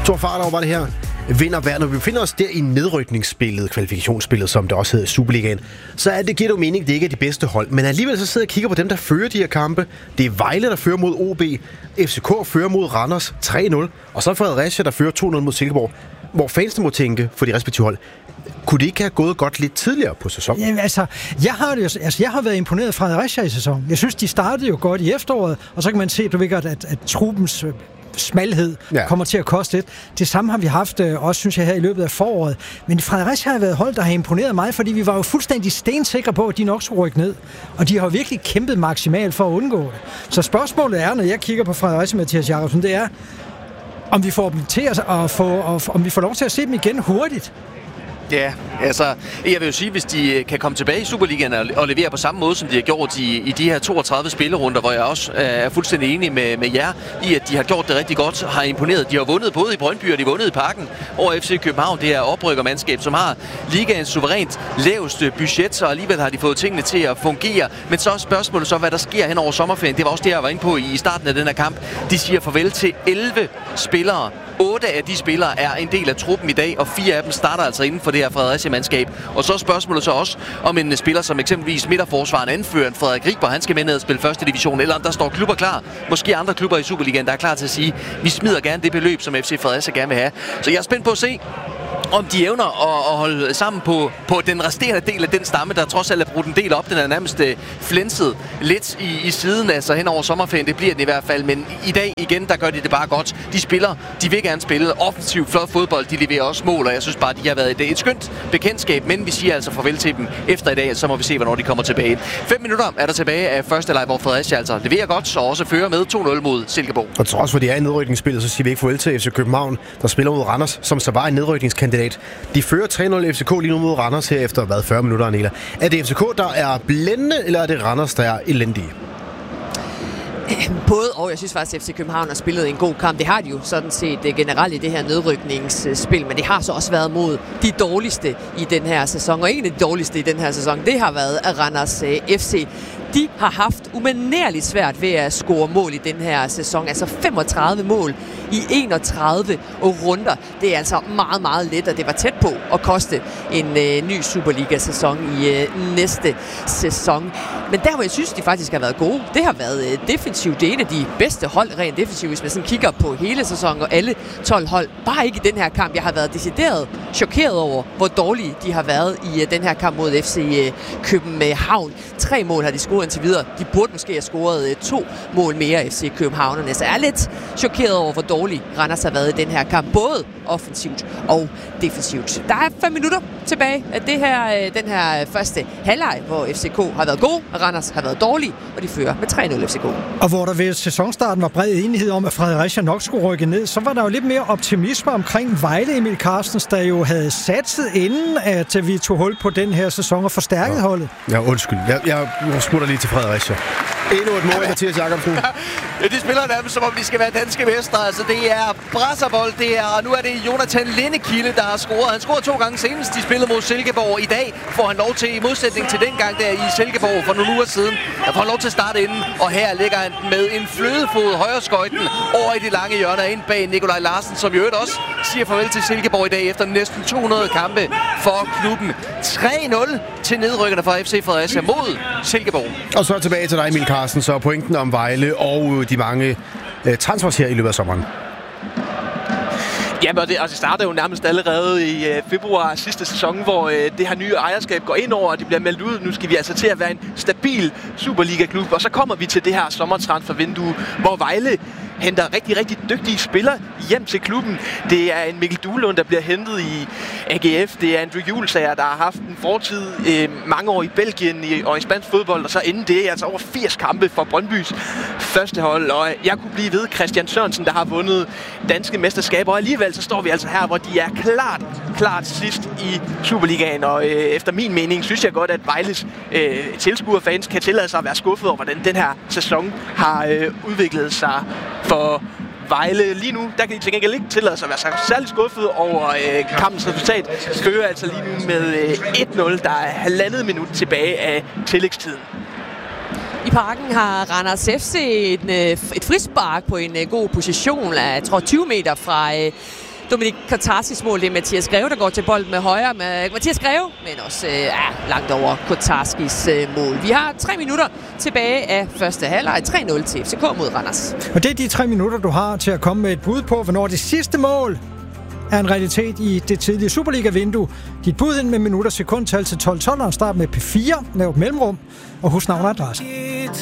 Thor Farlov var det her. Vinder hver. Når vi befinder os der i nedrykningsspillet, kvalifikationsspillet, som det også hedder Superligaen, så giver det jo mening, at det ikke er de bedste hold. Men alligevel så sidder jeg og kigger på dem, der fører de her kampe. Det er Vejle, der fører mod OB. FCK fører mod Randers 3-0. Og så er Fredericia, der fører 2-0 mod Silkeborg. Hvor fansene må tænke for de respektive hold. Kunne det ikke have gået godt lidt tidligere på sæsonen? Jamen, jeg har været imponeret af Fredericia i sæsonen. Jeg synes, de startede jo godt i efteråret, og så kan man se, at truppens smalhed kommer til at koste lidt. Det samme har vi haft også, synes jeg, her i løbet af foråret. Men Fredericia har været hold, der har imponeret mig, fordi vi var jo fuldstændig stensikre på, at de nok skulle rykke ned. Og de har virkelig kæmpet maksimalt for at undgå det. Så spørgsmålet er, når jeg kigger på Fredericia, Mathias Jacobsen, det er, om vi får dem til om vi får lov til at se dem igen hurtigt. Ja, altså, jeg vil jo sige, hvis de kan komme tilbage i Superligaen og levere på samme måde, som de har gjort i de her 32 spillerunder, hvor jeg også er fuldstændig enig med jer i, at de har gjort det rigtig godt, har imponeret. De har vundet både i Brøndby og de har vundet i Parken over FC København. Det er oprykkermandskab, som har ligaens suverænt laveste budget, så alligevel har de fået tingene til at fungere. Men så er spørgsmålet så, hvad der sker hen over sommerferien. Det var også det, jeg var inde på i starten af den her kamp. De siger farvel til 11 spillere. 8 af de spillere er en del af truppen i dag, og 4 af dem starter altså inden for det her Fredericia-mandskab. Og så er spørgsmålet så også, om en spiller som eksempelvis midterforsvaren anføreren Frederik Riber, han skal med ned og spille første division, eller om der står klubber klar. Måske andre klubber i Superligaen, der er klar til at sige, vi smider gerne det beløb, som FC Fredericia gerne vil have. Så jeg er spændt på at se, om de evner at holde sammen på den resterende del af den stamme, der trods alt er brudt en del op. Den er nærmest flænset lidt i siden, altså hen over sommerferien. Det bliver den i hvert fald, men i dag igen, der gør de det bare godt. De spiller, de vil gerne spille offensivt, flot fodbold, de leverer også mål, og jeg synes bare, de har været et skønt bekendtskab, men vi siger altså farvel til dem efter i dag, så må vi se, hvornår de kommer tilbage. 5 minutter er der tilbage af første leg, hvor Fredericia altså leverer godt, og også fører med 2-0 mod Silkeborg. Og trods for, de er i nedrykningsspillet, så siger vi ikke farvel til FC København, der spiller mod Randers, som så var en nedrykningskandidat. De fører 3-0 FCK lige nu mod Randers her efter 40 minutter, Anela. Er det FCK, der er blændende, eller er det Randers, der er elendige? Både og. Jeg synes faktisk, at FC København har spillet en god kamp. Det har de jo sådan set generelt i det her nedrykningsspil, men det har så også været mod de dårligste i den her sæson. Og en af de dårligste i den her sæson, det har været Randers FC. De har haft umanerligt svært ved at score mål i den her sæson. Altså 35 mål i 31 runder. Det er altså meget, meget let, og det var tæt på at koste en ny Superliga-sæson i næste sæson. Men der, hvor jeg synes, de faktisk har været gode, det har været defensivt. Det er en af de bedste hold rent defensivt, hvis man sådan kigger på hele sæsonen og alle 12 hold. Bare ikke i den her kamp. Jeg har været decideret chokeret over, hvor dårlige de har været i den her kamp mod FC København. 3 mål har de scoret indtil videre. De burde måske have scoret 2 mål mere FC Københavnerne. Så jeg er lidt chokeret over, hvor dårlig Randers har været i den her kamp. Både offensivt og defensivt. Der er 5 minutter tilbage af den her første halvleg, hvor FCK har været god, og Randers har været dårlig, og de fører med 3-0 FCK. Og hvor der ved sæsonstarten var bred enighed om, at Fredericia nok skulle rykke ned, så var der jo lidt mere optimisme omkring Vejle. Emil Carstens, der jo havde satset inden, at vi tog hul på den her sæson og forstærket holdet. Ja, undskyld. Jeg smutter lige til Fredericia. Endnu et mål, Mathias Jacobsen. Ja, de spiller nærmest, som om de skal være danske mestre. Altså, det er brasserbold, og nu er det Jonathan Lindekilde, der har scoret. Han scorede 2 gange senest. De spillede mod Silkeborg. I dag får han lov til, i modsætning til dengang der i Silkeborg for nogle uger siden, der får han lov til at starte inden. Og her ligger han med en flødefod højre skøjten over i de lange hjørner ind bag Nikolaj Larsen, som i øvrigt også siger farvel til Silkeborg i dag efter næsten 200 kampe for klubben. 3-0 til nedrykkerne fra FC Fredericia mod Silkeborg. Og så tilbage til dig, Emil Carsten, så pointen om Vejle og de mange transfers her i løbet af sommeren. Jamen, det starter jo nærmest allerede i februar sidste sæson, hvor det her nye ejerskab går ind over, og det bliver meldt ud. Nu skal vi altså til at være en stabil Superliga-klub, og så kommer vi til det her sommertransfervindue, hvor Vejle henter rigtig, rigtig dygtige spillere hjem til klubben. Det er en Mikkel Duelund, der bliver hentet i AGF. Det er Andrew Julesager, der har haft en fortid mange år i Belgien og i spansk fodbold, og så inden det altså over 80 kampe for Brøndbys første hold. Og jeg kunne blive ved Christian Sørensen, der har vundet danske mesterskaber, og alligevel så står vi altså her, hvor de er klart sidst i Superligaen. Og efter min mening synes jeg godt, at Vejles tilskuerfans kan tillade sig at være skuffet over, hvordan den her sæson har udviklet sig for Vejle. Lige nu, der kan de til gengæld ikke tillade sig at være særlig skuffet over kampens resultat. Fører altså lige nu med 1-0. Der er 1,5 minut tilbage af tillægstiden. I Parken har Randers FC et frispark på en god position af, jeg tror, 20 meter fra Dominik Kotarskis mål. Det er Mathias Greve, der går til bolden med højre. Med Mathias Greve, men også langt over Kotarskis mål. Vi har 3 minutter tilbage af første halvleg. 3-0 til FCK mod Randers. Og det er de 3 minutter, du har til at komme med et bud på, hvornår det sidste mål er en realitet i det tidlige Superliga-vindue. Dit bud ind med minutter sekundtal til 12-12, og start med P4, lav mellemrum, og husk navn og adresse.